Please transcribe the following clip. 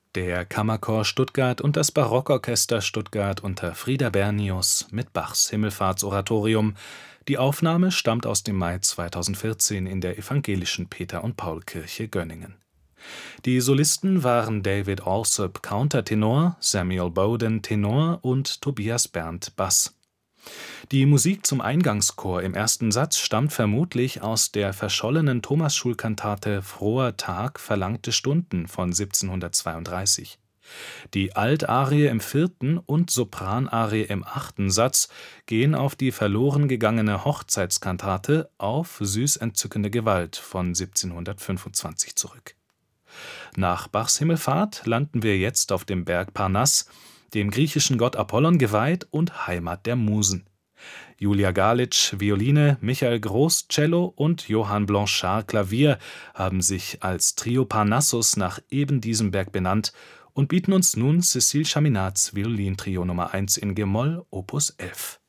Der Kammerchor Stuttgart und das Barockorchester Stuttgart unter Frieder Bernius mit Bachs Himmelfahrtsoratorium. Die Aufnahme stammt aus dem Mai 2014 in der evangelischen Peter-und-Paul-Kirche Gönningen. Die Solisten waren David Alsop Countertenor, Samuel Bowden Tenor und Tobias Berndt Bass. Die Musik zum Eingangschor im ersten Satz stammt vermutlich aus der verschollenen Thomasschulkantate Froher Tag, verlangte Stunden von 1732. Die Altarie im vierten und Sopranarie im achten Satz gehen auf die verloren gegangene Hochzeitskantate Auf süß-entzückende Gewalt von 1725 zurück. Nach Bachs Himmelfahrt landen wir jetzt auf dem Berg Parnass, dem griechischen Gott Apollon geweiht und Heimat der Musen. Julia Galitsch Violine, Michael Groß Cello und Johann Blanchard Klavier haben sich als Trio Parnassus nach eben diesem Berg benannt und bieten uns nun Cécile Chaminades Violintrio Nummer 1 in G-Moll, Opus 11.